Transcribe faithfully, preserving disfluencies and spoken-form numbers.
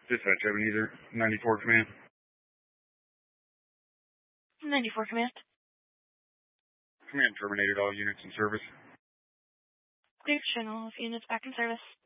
Dispatch Ebenezer, ninety-four command. ninety-four command. Command terminated all units in service. Clear channel of units back in service.